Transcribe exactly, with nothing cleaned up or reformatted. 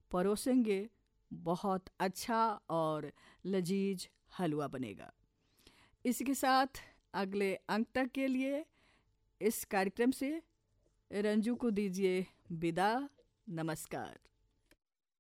परोसेंगे, बहुत अच्छा और लजीज हलवा बनेगा। इसके साथ अगले अंक तक के लिए इस कार्यक्रम से रंजू को दीजिए विदा। नमस्कार।